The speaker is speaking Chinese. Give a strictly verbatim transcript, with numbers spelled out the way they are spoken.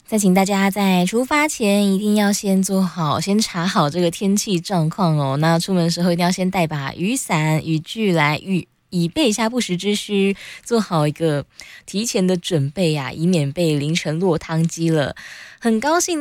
再请大家在出发前一定要先做好，先查好这个天气状况哦。那出门的时候一定要先带把雨伞、雨具来雨。以备一下不时之需，做好一个提前的准备啊，以免被淋成落汤鸡了。很高兴